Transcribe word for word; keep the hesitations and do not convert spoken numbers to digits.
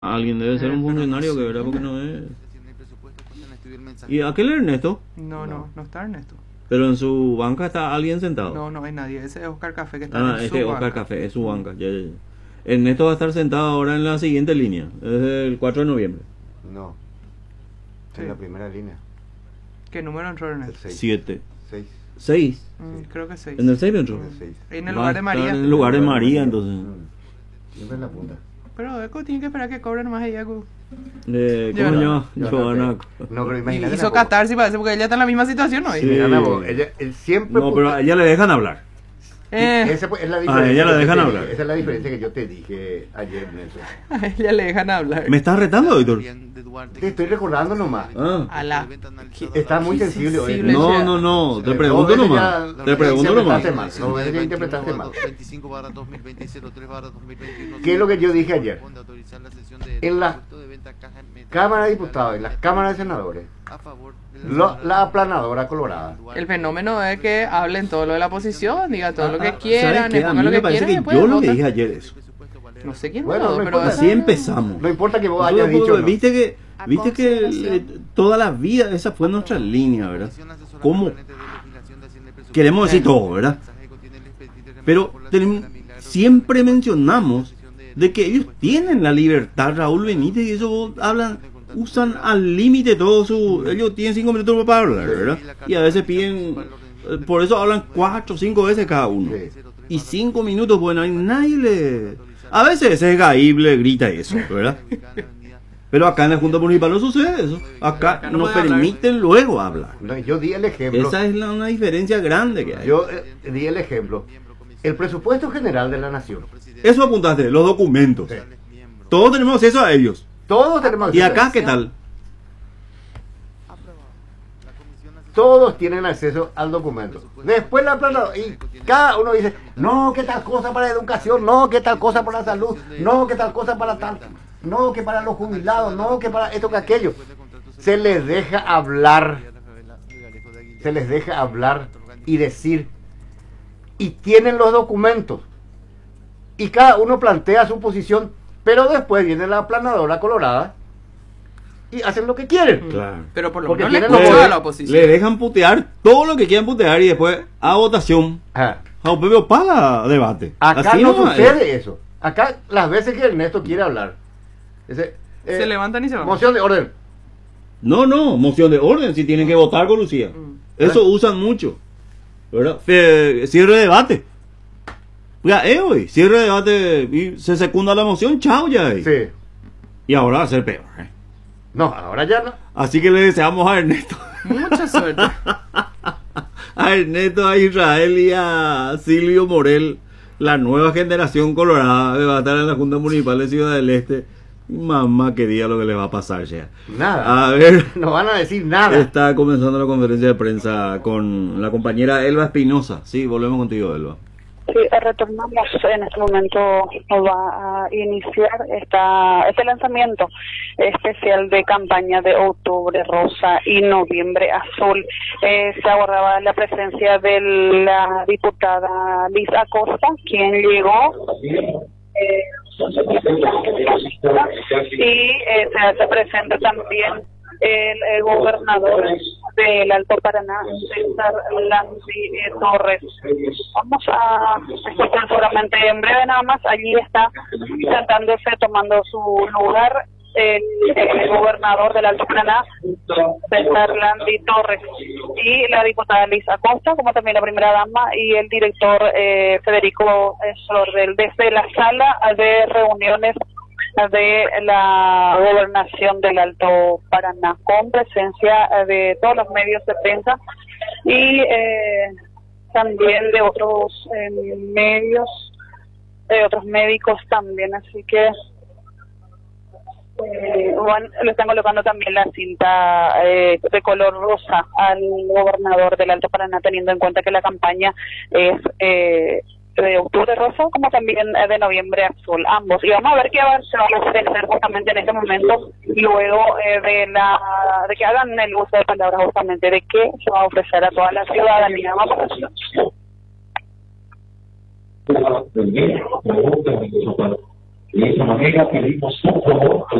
Alguien debe ser Eh, un pero no funcionario que sé. verá porque no es. Si en el presupuesto pasan a estudiar el mensaje. ¿Y aquel Ernesto? No, no, No. no está Ernesto. Pero en su banca está alguien sentado. No, no hay nadie. Ese es Oscar Café que está Ah, en este su Oscar banca. Café, es su banca. Ya, ya, ya. Ernesto va a estar sentado ahora en la siguiente línea. Es el cuatro de noviembre. No. Sí. En la primera línea. ¿Qué número entró El Ernesto? seis. siete. seis. seis. Mm, creo que seis. ¿En el seis entró? En el seis. En el Va a lugar de estar María. En el lugar de María, entonces. Mm. Siempre en la punta. Pero Eco tiene que esperar que cobren más ella. Eco. Eh, Yo ¿Cómo no. se llama? Yo no Joana. sé. No, pero Y imagínate. hizo catarsis parece porque ella está en la misma situación hoy. Sí. Mira, vos, ella, él siempre. No, pero a ella le dejan hablar. Eh, Esa es la A diferencia ella la que yo dejan te hablar. dije. Esa es la diferencia que yo te dije ayer, Nelson. a ella le dejan hablar. ¿Me estás retando, Víctor? Te estoy recordando nomás. Ah. A la- Está muy Qué sensible hoy. sensible. No, no, no. Te Eh, pregunto no, nomás. ya- Te pregunto ya nomás. interpretaste mal. No, ese ya interpretaste mal. veinticinco barra dos mil veinte cero tres barra dos mil veintiuno. ¿Qué es lo que yo dije ayer? Autorizar la sesión de En la presupuesto de venta caja en meta. Cámara de Diputados, en las cámaras de senadores, A favor de lo- la aplanadora colorada. El fenómeno es que hablen todo lo de la oposición, diga todo lo que Ah, quieran, ¿sabes qué? A pongan mí lo me que parece quieran y que después yo lo que votan. dije ayer eso. No sé quién Bueno, votó, no pero importa. Así empezamos. No importa que vos Entonces, hayas dicho. porque no. Viste que, A viste que consideración. eh, toda la vida esa fue nuestra línea, ¿verdad? ¿Cómo? Queremos decir todo, ¿verdad? Pero tenemos- siempre mencionamos de que ellos tienen la libertad, Raúl Benítez, y eso hablan, usan al límite todo su... Ellos tienen cinco minutos para hablar, ¿verdad? Y a veces piden... eh, Por eso hablan cuatro o cinco veces cada uno. Sí. Y cinco minutos, bueno, y nadie le... A veces ese gaíble grita eso, ¿verdad? Pero acá en la Junta Municipal no sucede eso. Acá Acá no nos puede hablar. permiten luego hablar. No, yo di el ejemplo. Esa es la- una diferencia grande que hay. Yo eh, di el ejemplo. El presupuesto general de la nación. Eso apuntaste, los documentos. Sí. Todos tenemos acceso a ellos. Todos tenemos ¿Y acceso. acá qué tal? Todos tienen acceso al documento. Después la aplanadora. Y cada uno dice, no, que tal cosa para la educación, no, que tal cosa para la salud, no, que tal cosa para tal, no, que para los jubilados, no, que para esto, que aquello. Se les deja hablar, se les deja hablar y decir. Y tienen los documentos. Y cada uno plantea su posición, pero después viene la aplanadora colorada y hacen lo que quieren. Claro. Pero por lo Porque menos le tienen escuchó los- a la oposición. Le dejan putear todo lo que quieran putear y después a votación. Ajá. A un Pepe para debate. Acá Así no nomás sucede eso. Acá las veces que Ernesto quiere hablar. ese, eh, Se levantan y se van. Moción de orden. No, no, moción de orden, si tienen que votar con Lucía. Mm. Eso usan mucho. ¿Verdad? Fe- cierre de debate. Ya, eh, hoy, cierre de debate y se secunda la moción, chao ya. eh. Sí. Y ahora va a ser peor. eh. No, ahora ya no. Así que le deseamos a Ernesto. Mucha suerte. A Ernesto, a Israel y a Silvio Morel, la nueva generación colorada que va a estar en la Junta Municipal de Ciudad del Este. Mamá quería lo que le va a pasar ya. Nada. A ver, No van a decir nada. está comenzando la conferencia de prensa con la compañera Elba Espinosa. Sí, volvemos contigo, Elba. Sí, retornamos. En este momento va a iniciar esta, este lanzamiento especial de campaña de Octubre Rosa y Noviembre Azul. Eh, se aguardaba la presencia de la diputada Liz Acosta, quien llegó. Eh, y eh, se hace presente también el, el gobernador del Alto Paraná, César Lanzi eh, Torres. Vamos a escuchar seguramente en breve nada más. Allí está sentándose, tomando su lugar, el, el gobernador del Alto Paraná, César Lanzi Torres, y la diputada Liz Acosta, como también la primera dama, y el director eh, Federico eh, Sordel, desde la sala de reuniones de la gobernación del Alto Paraná, con presencia eh, de todos los medios de prensa y eh, también de otros eh, medios, de otros médicos también, así que eh, bueno, le están colocando también la cinta eh, de color rosa al gobernador del Alto Paraná, teniendo en cuenta que la campaña es eh, de Octubre Rosa como también eh, de Noviembre Azul, ambos. Y vamos a ver qué avance va a ofrecer justamente en este momento, luego eh, de la de que hagan el uso de palabras justamente de qué se va a ofrecer a toda la ciudadanía. Vamos a ver. De esta manera pedimos por favor